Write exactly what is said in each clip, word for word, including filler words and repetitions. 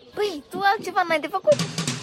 Păi, tu altceva n-ai de făcut?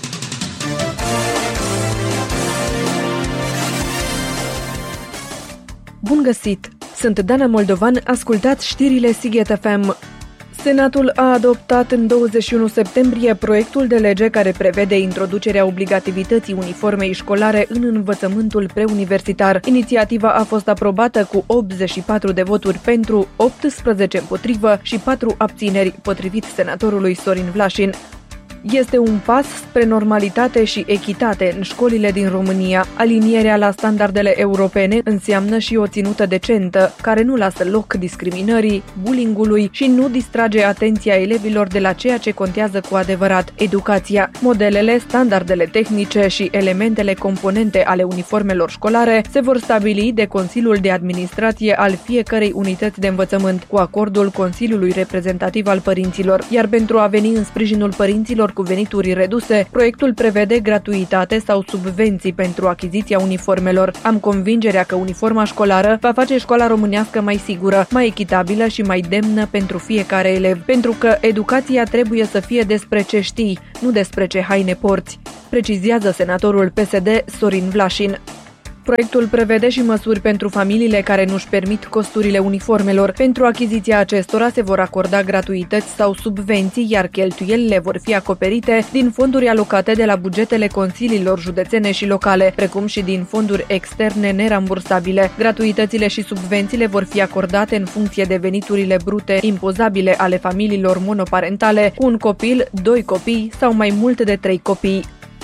Bun găsit! Sunt Dana Moldovan, ascultați știrile Sighet F M. Senatul a adoptat în douăzeci și unu septembrie proiectul de lege care prevede introducerea obligativității uniformei școlare în învățământul preuniversitar. Inițiativa a fost aprobată cu optzeci și patru de voturi pentru, optsprezece împotrivă și patru abțineri, potrivit senatorului Sorin Vlașin. Este un pas spre normalitate și echitate în școlile din România. Alinierea la standardele europene înseamnă și o ținută decentă, care nu lasă loc discriminării, bullyingului și nu distrage atenția elevilor de la ceea ce contează cu adevărat: educația. Modelele, standardele tehnice și elementele componente ale uniformelor școlare se vor stabili de Consiliul de Administrație al fiecărei unități de învățământ, cu acordul Consiliului Reprezentativ al Părinților. Iar pentru a veni în sprijinul părinților cu venituri reduse, proiectul prevede gratuitate sau subvenții pentru achiziția uniformelor. Am convingerea că uniforma școlară va face școala românească mai sigură, mai echitabilă și mai demnă pentru fiecare elev, pentru că educația trebuie să fie despre ce știi, nu despre ce haine porți, precizează senatorul P S D Sorin Vlașin. Proiectul prevede și măsuri pentru familiile care nu-și permit costurile uniformelor. Pentru achiziția acestora se vor acorda gratuități sau subvenții, iar cheltuielile vor fi acoperite din fonduri alocate de la bugetele consiliilor județene și locale, precum și din fonduri externe nerambursabile. Gratuitățile și subvențiile vor fi acordate în funcție de veniturile brute impozabile ale familiilor monoparentale, cu un copil, doi copii sau mai mult de trei copii.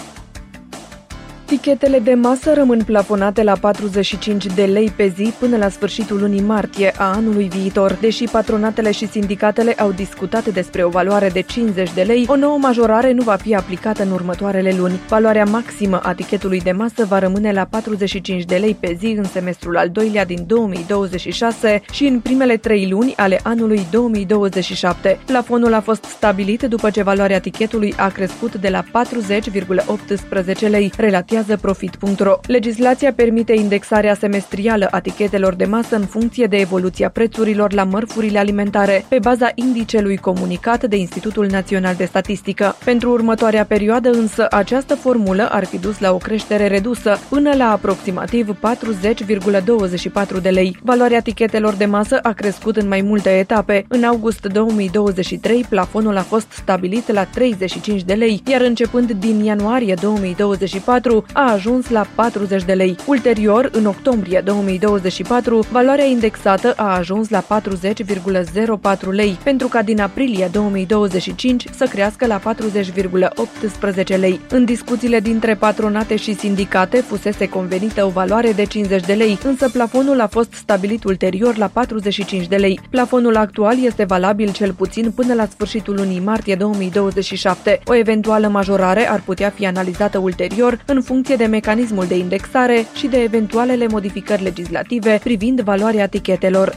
Tichetele de masă rămân plafonate la patruzeci și cinci de lei pe zi până la sfârșitul lunii martie a anului viitor. Deși patronatele și sindicatele au discutat despre o valoare de cincizeci de lei, o nouă majorare nu va fi aplicată în următoarele luni. Valoarea maximă a tichetului de masă va rămâne la patruzeci și cinci de lei pe zi în semestrul al doilea din două mii douăzeci și șase și în primele trei luni ale anului două mii douăzeci și șapte. Plafonul a fost stabilit după ce valoarea tichetului a crescut de la patruzeci virgulă optsprezece lei, relativ profit punct ro. Legislația permite indexarea semestrială a tichetelor de masă în funcție de evoluția prețurilor la mărfurile alimentare, pe baza indicelui comunicat de Institutul Național de Statistică. Pentru următoarea perioadă însă această formulă ar fi dus la o creștere redusă, până la aproximativ patruzeci virgulă douăzeci și patru de lei. Valoarea tichetelor de masă a crescut în mai multe etape. În august două mii douăzeci și trei, plafonul a fost stabilit la treizeci și cinci de lei, iar începând din ianuarie două mii douăzeci și patru, a ajuns la patruzeci de lei. Ulterior, în octombrie două mii douăzeci și patru, valoarea indexată a ajuns la patruzeci virgulă zero patru lei, pentru ca din aprilie două mii douăzeci și cinci să crească la patruzeci virgulă optsprezece lei. În discuțiile dintre patronate și sindicate fusese convenită o valoare de cincizeci de lei, însă plafonul a fost stabilit ulterior la patruzeci și cinci de lei. Plafonul actual este valabil cel puțin până la sfârșitul lunii martie două mii douăzeci și șapte. O eventuală majorare ar putea fi analizată ulterior în funcție de mecanismul de indexare și de eventualele modificări legislative privind valoarea tichetelor.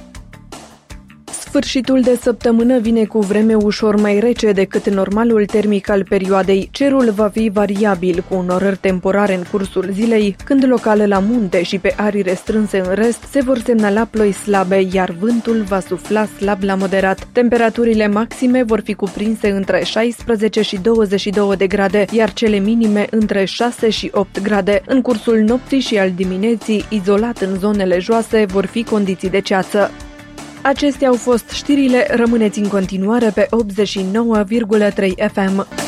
Sfârșitul de săptămână vine cu vreme ușor mai rece decât normalul termic al perioadei. Cerul va fi variabil, cu unorări temporare în cursul zilei, când locale la munte și pe arii restrânse în rest se vor semnala ploi slabe, iar vântul va sufla slab la moderat. Temperaturile maxime vor fi cuprinse între șaisprezece și douăzeci și două de grade, iar cele minime între șase și opt grade. În cursul nopții și al dimineții, izolat în zonele joase, vor fi condiții de ceață. Acestea au fost știrile, rămâneți în continuare pe optzeci și nouă virgulă trei F M.